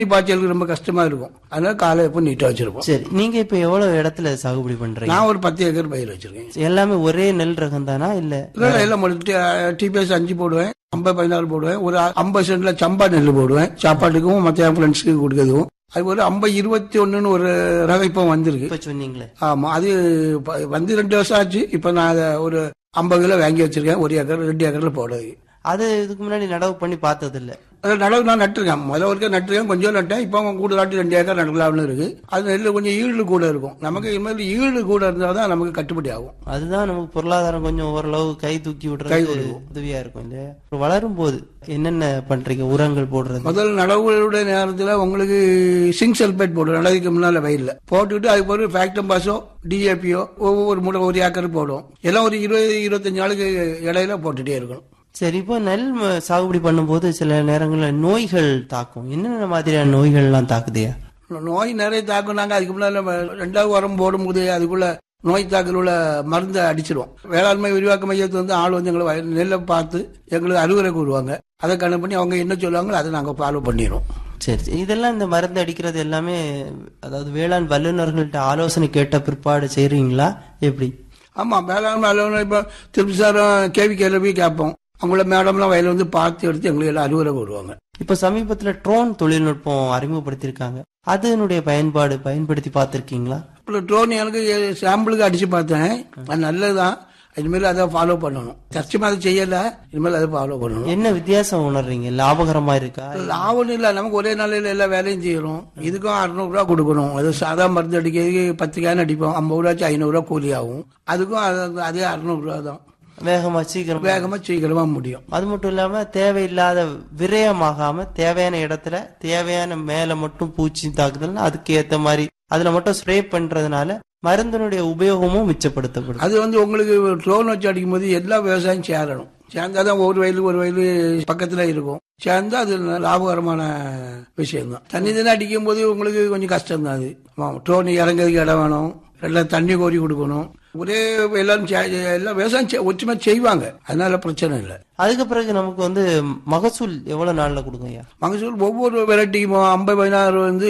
பாய்ச்சலுக்கு ரொம்ப கஷ்டமா இருக்கும். அதனால காலை எப்போ நீட்டா வச்சிருப்போம். சரி, நீங்க இப்ப எவ்வளவு இடத்துல சாகுபடி பண்றீங்க? நான் ஒரு 10 ஏக்கர் பயிர் வச்சிருக்கேன். எல்லாமே ஒரே நெல் ரகம் தானா இல்ல? எல்லாம் டிபிஎஸ் 5 போடுவேன், 50-16 போடுவேன், ஒரு 50 சென்ட்ல சம்பா நெல் போடுவேன், சாப்பாட்டுக்கும் மற்ற ஃப்ரெண்ட்ஸுக்கு கொடுக்கறதுக்கும். அது ஒரு 50-21 ஒரு ரகம் இப்போ வந்திருக்கு. இப்ப சொன்னீங்களே. ஆமா, அது வந்து 2 வருஷம் ஆச்சு. இப்ப நான் அதை ஒரு 50 கிலோ வாங்கி வச்சிருக்கேன், 1 ஏக்கர் 2 ஏக்கர்ல போடுறது. அது இதுக்கு முன்னாடி நடவு பண்ணி பார்த்தது இல்ல? நடவு நான் நட்டுருக்கேன், முதல் ஒருக்க நட்டுருக்கேன், கொஞ்சம் நட்டேன். இப்போ கூடுதலாட்டி 2 ஏக்கர் நடக்கலாம்னு இருக்கு. அது நெல் கொஞ்சம் ஈடு கூட இருக்கும். நமக்கு இனிமேல் ஈடு கூட இருந்தால் தான் நமக்கு கட்டுப்படி ஆகும். அதுதான் நமக்கு பொருளாதாரம் கொஞ்சம் ஓரளவு கை தூக்கி விடுறது உதவியா இருக்கும் இல்லையா? வளரும் போது என்னென்ன பண்றீங்க? உரங்கள் போடுறது முதல் நடவுகளுடைய நேரத்தில் உங்களுக்கு சிங்க் சல்பேட் போடும். நடவுக்கு முன்னால வயலில் போட்டுக்கிட்டு அதுக்கு ஒரு ஃபேக்டம் பாஸோ டிஏபியோ ஒவ்வொரு மூட்டை 1 ஏக்கர் போடும். எல்லாம் ஒரு 20-25 நாளுக்கு இடையில போட்டுட்டே இருக்கணும். சரி, இப்போ நெல் சாகுபடி பண்ணும்போது சில நேரங்களில் நோய்கள் தாக்கும். என்னென்ன மாதிரியான நோய்கள் எல்லாம் தாக்குதையா? நோய் நிறைய தாக்கும். நாங்க அதுக்கு முன்னால 2வது உரம் போடும்போது அதுக்குள்ள நோய் தாக்கல் உள்ள மருந்தை அடிச்சிருவோம். வேளாண்மை விரிவாக்க மையத்து வந்து ஆள் வந்து எங்களை நெல்லை பார்த்து எங்களுக்கு அறிவுரை கூறுவாங்க. அதை கணக்கு பண்ணி அவங்க என்ன சொல்லுவாங்களோ அதை நாங்கள் ஃபாலோ பண்ணிடுவோம். சரி, இதெல்லாம் இந்த மருந்து அடிக்கிறது எல்லாமே அதாவது வேளாண் வல்லுநர்கள்ட்ட ஆலோசனை கேட்ட பிற்பாடு செய்றீங்களா எப்படி? ஆமா, வேளாண்மை அலுவலர் இப்போ திருப்பி சார் கேவிக்கையில் போய் கேட்போம். அவங்கள மேடம்லாம் வயலில் வந்து பார்த்து எடுத்து எங்களுக்கு எல்லாம் அறிவுரை கூறுவாங்க. இப்ப சமீபத்துல ட்ரோன் தொழில்நுட்பம் அறிமுகப்படுத்திருக்காங்க. அதனுடைய பயன்படுத்தி பார்த்திருக்கீங்களா? ட்ரோன் எனக்கு சாம்பிளுக்கு அடிச்சு பார்த்தேன், அது நல்லதுதான். இனிமேல் அதை ஃபாலோ பண்ணணும். தற்சமா அதை செய்யல, இனிமேல் அதை ஃபாலோ பண்ணணும். என்ன வித்தியாசம் உணர்றீங்க? லாபகரமா இருக்கா? லாபம் இல்ல, நமக்கு ஒரே நாளையில எல்லா வேலையும் செய்யணும். இதுக்கும் 600 ரூபா கொடுக்கணும். அது சாதா மருந்து அடிக்கிறதுக்கு 10 கேன் அடிப்போம், 50 ரூபாய்க்கு 500 ரூபா கூலி ஆகும். அதுக்கும் அதே 600 ரூபா தான். வேகமா சீக்கிரமா முடியும். அது மட்டும் இல்லாம தேவையில்லாத விரயமாகாம தேவையான இடத்துல தேவையான மேல மட்டும் பூச்சி தாக்குதல் அதுக்கு ஏத்த மாதிரி அதுல மட்டும் ஸ்ப்ரே பண்றதுனால மருந்தினுடைய உபயோகமும் மிச்சப்படுத்தப்படும். அது வந்து உங்களுக்கு ட்ரோன் வச்சு அடிக்கும் போது எல்லா விவசாயம் சேரணும். சேர்ந்தாதான் ஒரு வயலு பக்கத்துல இருக்கும். சேர்ந்தா அது லாபகரமான விஷயம் தான். தண்ணி தானே அடிக்கும் போது உங்களுக்கு கொஞ்சம் கஷ்டம் தான். அது ட்ரோன் இறங்குறதுக்கு இடம் வேணும், எல்லாம் தண்ணி கோரி கொடுக்கணும். ஒரே எல்லாரும் எல்லாம் விவசாயம் ஒற்றுமை செய்வாங்க, அதனால பிரச்சனை இல்லை. அதுக்கு பிறகு நமக்கு வந்து மகசூல் எவ்வளவு நாள்ல கொடுங்க? மகசூல் ஒவ்வொரு வெரைட்டிக்கும் 50-16 வந்து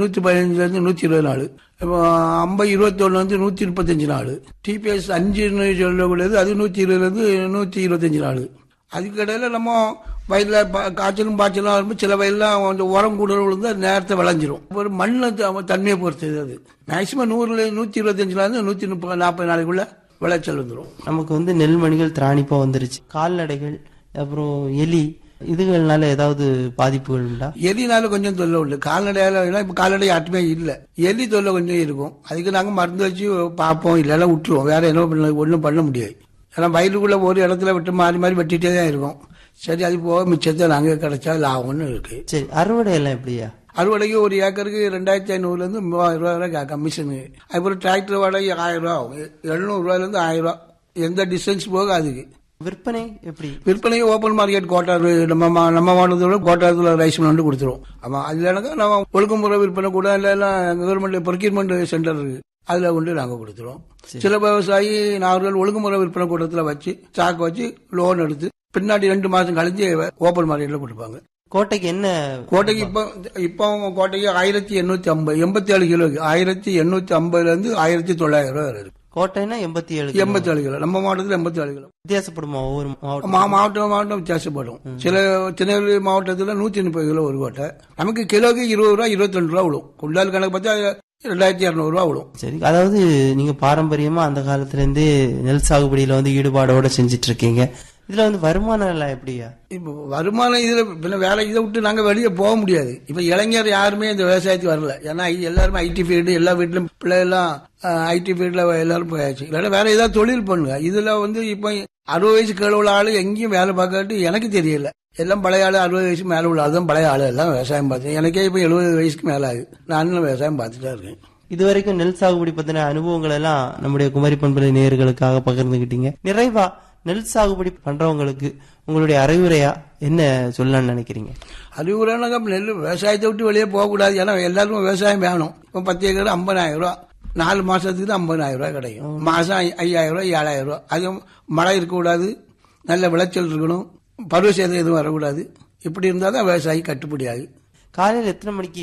115 120 நாள், 50-21 வந்து 135 நாள், டிபிஎஸ் 5ன்னு சொல்லக்கூடியது அது 120 125 நாள். அதுக்கிடையில நம்ம வயல்ல காய்ச்சலும் பாய்ச்சலும் இருக்கும். சில வயல்லாம் கொஞ்சம் உரம் கூடுதல் விழுந்து நேரத்தை விளைஞ்சிரும். ஒரு மண்ணு தன்மையை பொறுத்தது. அது மேக்சிமம் 125 நாள் 130-40 நாளைக்குள்ள விளைச்சல் வந்துடும். நமக்கு வந்து நெல்மணிகள் திராணிப்பா வந்துருச்சு. கால்நடைகள் அப்புறம் எலி இதுகள்னால ஏதாவது பாதிப்புகள் உண்டா? எலினால கொஞ்சம் தொல்லை உண்டு. கால்நடையால இப்ப கால்நடை யாருமே இல்லை, எலி தொல்லை கொஞ்சம் இருக்கும். அதுக்கு நாங்க மருந்து வச்சு பார்ப்போம், இல்லைன்னா விட்டுருவோம். வேற என்ன ஒன்றும் பண்ண முடியாது. ஏன்னா வயலுக்குள்ள ஒரு இடத்துல விட்டு மாறி மாறி வெட்டிட்டே தான் இருக்கும். சரி, அது போக மிச்சத்தை நாங்க கிடைச்சா லாபம்னு இருக்கு. சரி, அறுவடை எல்லாம் எப்படியா? அறுவடைக்கு ஒரு ஏக்கருக்கு 2500 3000 ரூபாய் வரை கமிஷனு. அதுக்கப்புறம் டிராக்டர் வாடகை 1000 ரூபா ஆகும். 700 ரூபாயிலிருந்து 1000 ரூபா எந்த டிஸ்டன்ஸ் போக அதுக்கு. விற்பனை எப்படி? விற்பனை ஓப்பன் மார்க்கெட் கோட்டார் நம்ம மாவட்டத்தோட கோட்டாரத்தில் ரைஸ் மில் கொடுத்துருவோம். ஆமா, அதுல நம்ம ஒழுங்குமுறை விற்பனை கூட இல்லைன்னா கவர்மெண்ட் ப்ரொக்யூர்மெண்ட் சென்டர் இருக்கு, அதுல கொண்டு நாங்க கொடுத்துருவோம். சில விவசாயி நார்கள் ஒழுங்குமுறை விற்பனை கூட்டத்தில் வச்சு சாக்கு வச்சு லோன் எடுத்து பின்னாடி 2 மாசம் கழிஞ்சு ஓப்பன் மார்க்கெட்ல கொடுப்பாங்க. கோட்டைக்கு என்ன? கோட்டைக்கு இப்போ கோட்டைக்கு 1850 87 கிலோக்கு 1850 இருந்து 1900 ரூபாய் இருக்கு. கோட்டைனா 87 கிலோ. நம்ம மாவட்டத்தில் 87 கிலோ. வித்தியாசப்படுமா ஒவ்வொரு மாவட்டம் வித்தியாசப்படும். சில திருநெல்வேலி மாவட்டத்தில் 130 கிலோ ஒரு கோட்டை. நமக்கு கிலோக்கு 20 ரூபா 22 ரூபா விடும். குண்டால் கணக்கு பார்த்தா 2200 ரூபா விடும். சரி, அதாவது நீங்க பாரம்பரியமா அந்த காலத்துல இருந்து நெல் சாகுபடியில வந்து ஈடுபாடோட செஞ்சிட்டு இருக்கீங்க. இதுல வந்து வருமானம் எல்லாம் எப்படியா? இப்ப வருமானம் இதுல வேலை இதை விட்டு நாங்க வெளியே போக முடியாது. இப்ப இளைஞர் யாருமே இந்த விவசாயத்துக்கு வரல. ஏன்னா எல்லாருமே ஐடி ஃபீல்டு, எல்லா வீட்டிலும் பிள்ளை எல்லாம் ஐடி ஃபீல்ட்ல எல்லாரும் போயாச்சு. இல்லைன்னா வேற ஏதாவது தொழில் பண்ணுங்க. இதுல வந்து இப்ப 60 வயசு கீழே உள்ள ஆளு எங்கேயும் வேலை பார்க்கட்டு எனக்கு தெரியல. எல்லாம் பழைய ஆளு 60 வயசுக்கு மேல உள்ள அதுதான் பழைய ஆளு எல்லாம் விவசாயம் பார்த்து. எனக்கே இப்ப 70 வயசுக்கு மேல ஆகுது. நானும் விவசாயம் பார்த்துட்டா இருக்கேன். இதுவரைக்கும் நெல் சாகுபடி பத்தின அனுபவங்கள் எல்லாம் நம்முடைய குமரி பண்பலை நேயர்களுக்காக பகிர்ந்துகிட்டீங்க. நிறைவா நெல் சாகுபடி பண்றவங்களுக்கு உங்களுடைய அறிவுரையா என்ன சொல்லலாம்னு நினைக்கிறீங்க? அறிவுரைனாக்க நெல் விவசாயத்தை விட்டு வெளியே போகக்கூடாது. ஏன்னா எல்லாருக்கும் விவசாயம் வேணும். இப்போ 10 ஏக்கர் 50,000 ரூபா, 4 மாசத்துக்கு தான் 50,000 ரூபாய் கிடைக்கும். மாசம் 5,000 ரூபாய் 7,000 ரூபாய். அதுவும் மழை இருக்கக்கூடாது, நல்ல விளைச்சல் இருக்கணும், பருவ சேதம் எதுவும் வரக்கூடாது. இப்படி இருந்தால் தான் விவசாயி கட்டுப்படி ஆகும். காலையில் எத்தனை மணிக்கு